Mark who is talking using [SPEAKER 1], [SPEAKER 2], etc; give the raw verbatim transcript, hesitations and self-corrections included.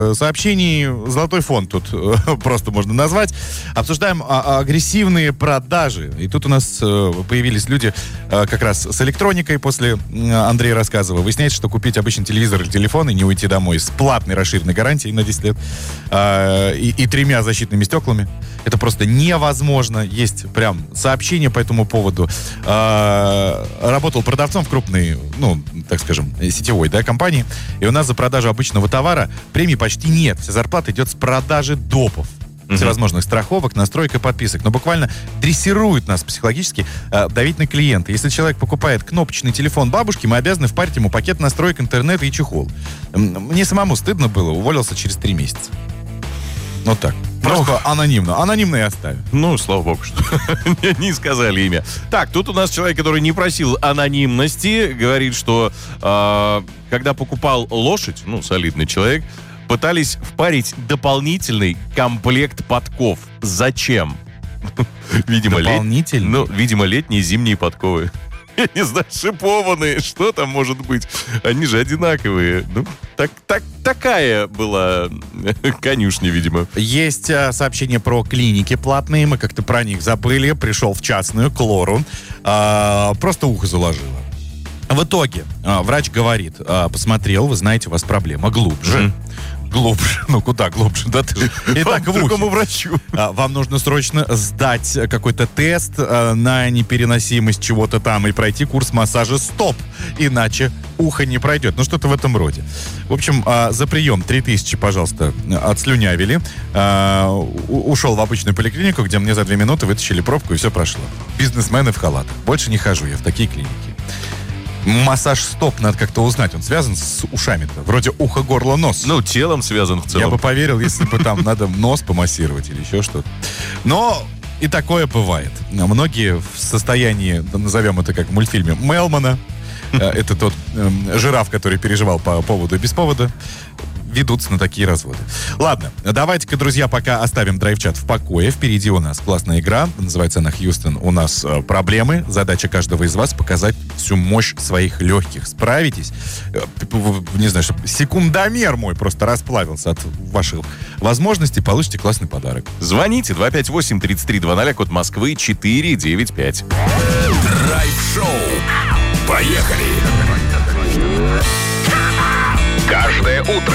[SPEAKER 1] сообщений золотой фонд тут просто можно назвать. Обсуждаем а- агрессивные продажи. И тут у нас э, появились люди э, как раз с электроникой. После э, Андрея рассказывал. Выясняется, что купить обычный телевизор или телефон и не уйти домой с платной расширенной гарантией на десять лет э, и, и тремя защитными стеклами, это просто невозможно. Есть прям сообщение по этому поводу. Э, работал продавцом в крупной, ну, так скажем, сетевой, да, компании. И у нас за продажу обычного товара премии почти нет. Вся зарплата идет с продажи допов. Uh-huh. Всевозможных страховок, настроек и подписок. Но буквально дрессируют нас психологически э, давить на клиента. Если человек покупает кнопочный телефон бабушки, мы обязаны впарить ему пакет настроек интернета и чехол. Мне самому стыдно было, уволился через три месяца. Вот так. Просто ну, анонимно. Анонимно и оставим.
[SPEAKER 2] Ну, слава богу, что не сказали имя. Так, тут у нас человек, который не просил анонимности, говорит, что э, когда покупал лошадь, ну, солидный человек, пытались впарить дополнительный комплект подков. Зачем? Видимо,
[SPEAKER 1] дополнительный?
[SPEAKER 2] Лет... Ну, видимо, летние зимние подковы. Я не знаю, шипованные, что там может быть? Они же одинаковые. Ну, так, так, такая была конюшня, видимо.
[SPEAKER 1] Есть а, сообщение про клиники платные. Мы как-то про них забыли. Пришел в частную, к лору. А, просто ухо заложило. В итоге а, врач говорит, а, посмотрел, вы знаете, у вас проблема глубже. Mm-hmm. Глубже. Ну, куда глубже? Да ты же и так в
[SPEAKER 2] другому врачу.
[SPEAKER 1] А, вам нужно срочно сдать какой-то тест а, на непереносимость чего-то там и пройти курс массажа стоп. Иначе ухо не пройдет. Ну, что-то в этом роде. В общем, а, за прием три тысячи, пожалуйста, отслюнявили. А, у- ушел в обычную поликлинику, где мне за две минуты вытащили пробку, и все прошло. Бизнесмены в халатах. Больше не хожу я в такие клиники. Массаж стоп, надо как-то узнать. Он связан с ушами-то. Вроде ухо, горло, нос.
[SPEAKER 2] Ну, телом связан в целом.
[SPEAKER 1] Я бы поверил, если бы там надо нос помассировать или еще что-то. Но и такое бывает. Многие в состоянии, назовем это как в мультфильме, Мелмана, это тот жираф, который переживал по поводу и без повода, ведутся на такие разводы. Ладно, давайте-ка, друзья, пока оставим драйв-чат в покое. Впереди у нас классная игра. Называется она «Хьюстон». У нас э, проблемы. Задача каждого из вас показать всю мощь своих легких. Справитесь? Э, не знаю, чтобы секундомер мой просто расплавился от ваших возможностей. Получите классный подарок.
[SPEAKER 2] Звоните два пять восемь тридцать три двадцать, код Москвы четыре девять пять.
[SPEAKER 3] Драйв-шоу. Поехали! Каждое утро